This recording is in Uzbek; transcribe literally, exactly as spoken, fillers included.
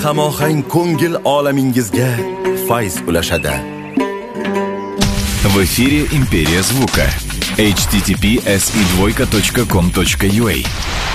hamohang ko'ngil olamingizga fayz ulashadi. В эфире «Империя звука». эйч ти ти пи эс и двойка точка ком точка ю а.